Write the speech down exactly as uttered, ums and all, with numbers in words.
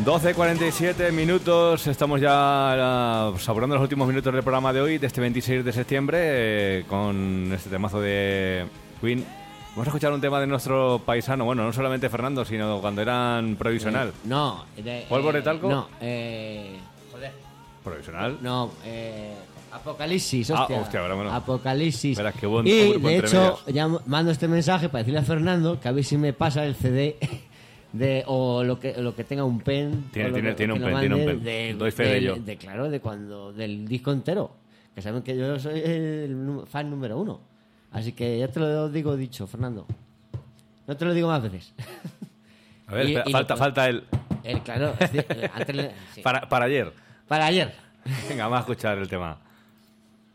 doce cuarenta y siete minutos, estamos ya uh, saboreando los últimos minutos del programa de hoy, de este veintiséis de septiembre, eh, con este temazo de Queen. Vamos a escuchar un tema de nuestro paisano, bueno, no solamente Fernando, sino cuando eran provisional. Eh, no. De, ¿Polvo de eh, talco? No, eh... Joder. ¿Provisional? No, eh... Apocalipsis, hostia. Ah, hostia, bueno, bueno. Apocalipsis. Verás qué buen, y, buen de hecho, remedios. ya mando este mensaje para decirle a Fernando que a ver si me pasa el C D de, o lo que, lo que tenga un pen. Tiene, o lo tiene, que, tiene que un lo pen, tiene un mande pen. De, Doy fe de del- ello. de, claro, de cuando, del disco entero. Que saben que yo soy el nu- fan número uno. Así que ya te lo digo dicho, Fernando. No te lo digo más veces. A ver, Y- espera, y falta, lo- falta el... El, claro, es decir, antes le- sí. Para, para ayer. Para ayer. Venga, vamos a escuchar el tema.